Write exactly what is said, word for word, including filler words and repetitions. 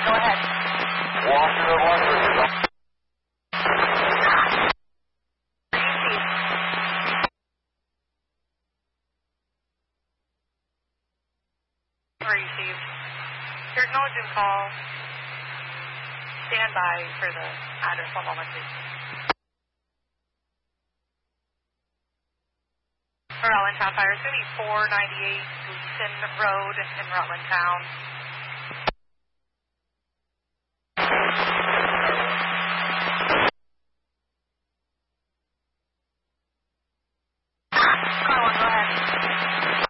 go ahead. Washington one. Received. You're acknowledging call. Stand by for the address one moment, please. For Allentown Fire, it's going to be four ninety-eight Gleason Road in Rutland Town.